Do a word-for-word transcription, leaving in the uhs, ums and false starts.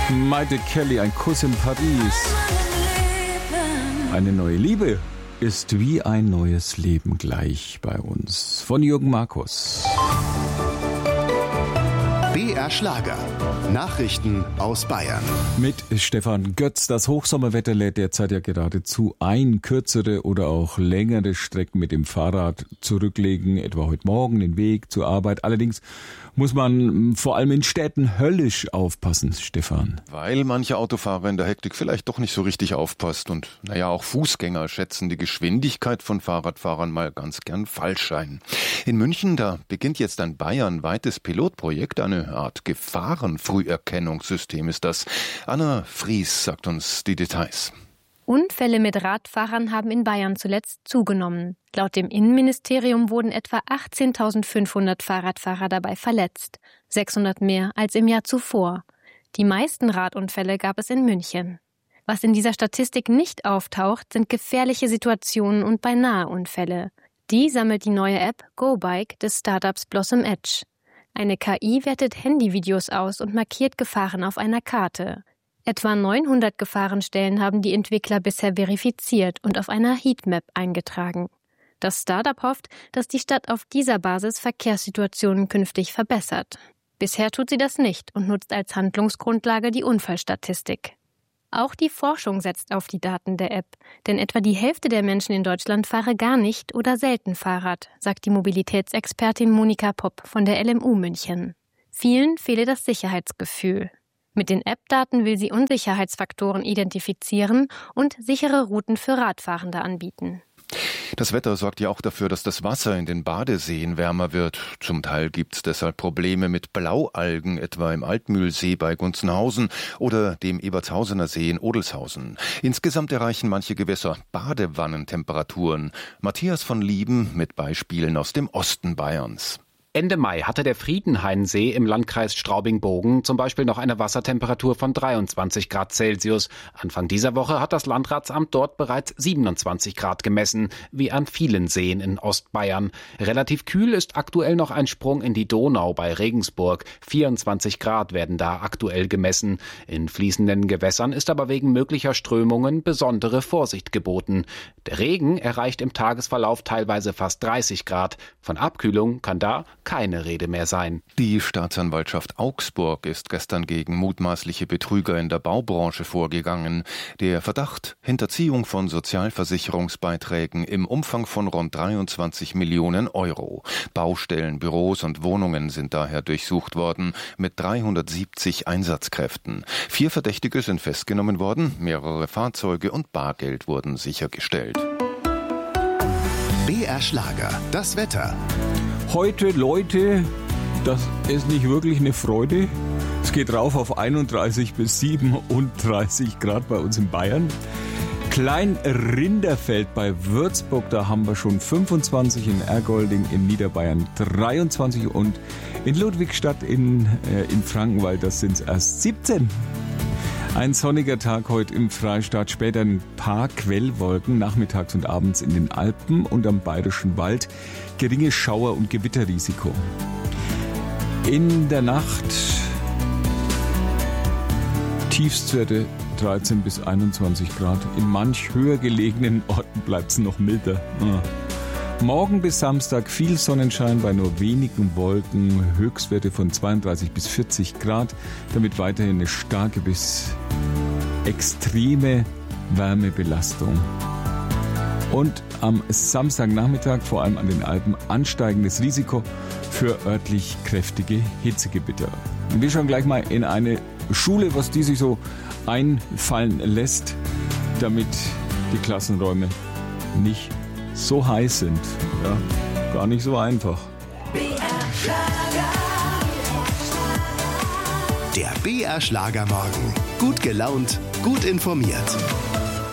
Maite Kelly, ein Kuss in Paris. Eine neue Liebe ist wie ein neues Leben gleich bei uns. Von Jürgen Markus. B R Schlager. Nachrichten aus Bayern. Mit Stefan Götz. Das Hochsommerwetter lädt derzeit ja geradezu ein, kürzere oder auch längere Strecken mit dem Fahrrad zurücklegen, etwa heute Morgen den Weg zur Arbeit. Allerdings muss man vor allem in Städten höllisch aufpassen, Stefan. Weil manche Autofahrer in der Hektik vielleicht doch nicht so richtig aufpasst und naja, auch Fußgänger schätzen die Geschwindigkeit von Fahrradfahrern mal ganz gern falsch ein. In München, da beginnt jetzt ein bayernweites Pilotprojekt, eine Art Gefahrenfrüherkennungssystem ist das. Anna Fries sagt uns die Details. Unfälle mit Radfahrern haben in Bayern zuletzt zugenommen. Laut dem Innenministerium wurden etwa achtzehntausendfünfhundert Fahrradfahrer dabei verletzt, sechshundert mehr als im Jahr zuvor. Die meisten Radunfälle gab es in München. Was in dieser Statistik nicht auftaucht, sind gefährliche Situationen und Beinahe-Unfälle. Die sammelt die neue App GoBike des Startups Blossom Edge. Eine K I wertet Handyvideos aus und markiert Gefahren auf einer Karte. Etwa neunhundert Gefahrenstellen haben die Entwickler bisher verifiziert und auf einer Heatmap eingetragen. Das Startup hofft, dass die Stadt auf dieser Basis Verkehrssituationen künftig verbessert. Bisher tut sie das nicht und nutzt als Handlungsgrundlage die Unfallstatistik. Auch die Forschung setzt auf die Daten der App, denn etwa die Hälfte der Menschen in Deutschland fahre gar nicht oder selten Fahrrad, sagt die Mobilitätsexpertin Monika Popp von der L M U München. Vielen fehle das Sicherheitsgefühl. Mit den App-Daten will sie Unsicherheitsfaktoren identifizieren und sichere Routen für Radfahrende anbieten. Das Wetter sorgt ja auch dafür, dass das Wasser in den Badeseen wärmer wird. Zum Teil gibt es deshalb Probleme mit Blaualgen, etwa im Altmühlsee bei Gunzenhausen oder dem Ebertshausener See in Odelshausen. Insgesamt erreichen manche Gewässer Badewannentemperaturen. Matthias von Lieben mit Beispielen aus dem Osten Bayerns. Ende Mai hatte der Friedenhainsee im Landkreis Straubing-Bogen zum Beispiel noch eine Wassertemperatur von dreiundzwanzig Grad Celsius. Anfang dieser Woche hat das Landratsamt dort bereits siebenundzwanzig Grad gemessen, wie an vielen Seen in Ostbayern. Relativ kühl ist aktuell noch ein Sprung in die Donau bei Regensburg. vierundzwanzig Grad werden da aktuell gemessen. In fließenden Gewässern ist aber wegen möglicher Strömungen besondere Vorsicht geboten. Der Regen erreicht im Tagesverlauf teilweise fast dreißig Grad. Von Abkühlung kann da keine Rede mehr sein. Die Staatsanwaltschaft Augsburg ist gestern gegen mutmaßliche Betrüger in der Baubranche vorgegangen. Der Verdacht: Hinterziehung von Sozialversicherungsbeiträgen im Umfang von rund dreiundzwanzig Millionen Euro. Baustellen, Büros und Wohnungen sind daher durchsucht worden mit dreihundertsiebzig Einsatzkräften. Vier Verdächtige sind festgenommen worden, mehrere Fahrzeuge und Bargeld wurden sichergestellt. B R Schlager, das Wetter. Heute, Leute, das ist nicht wirklich eine Freude. Es geht rauf auf einunddreißig bis siebenunddreißig Grad bei uns in Bayern. Klein-Rinderfeld bei Würzburg, da haben wir schon fünfundzwanzig, in Ergolding in Niederbayern dreiundzwanzig und in Ludwigstadt in, äh, in Frankenwald, das sind es erst siebzehn. Ein sonniger Tag heute im Freistaat, später ein paar Quellwolken, nachmittags und abends in den Alpen und am Bayerischen Wald. Geringes Schauer- und Gewitterrisiko. In der Nacht Tiefstwerte dreizehn bis einundzwanzig Grad. In manch höher gelegenen Orten bleibt es noch milder. Ja. Morgen bis Samstag viel Sonnenschein bei nur wenigen Wolken, Höchstwerte von zweiunddreißig bis vierzig Grad, damit weiterhin eine starke bis extreme Wärmebelastung. Und am Samstagnachmittag, vor allem an den Alpen, ansteigendes Risiko für örtlich kräftige Hitzegewitter. Und wir schauen gleich mal in eine Schule, was die sich so einfallen lässt, damit die Klassenräume nicht so heiß sind. Ja, gar nicht so einfach. Der B R Schlagermorgen. Gut gelaunt, gut informiert.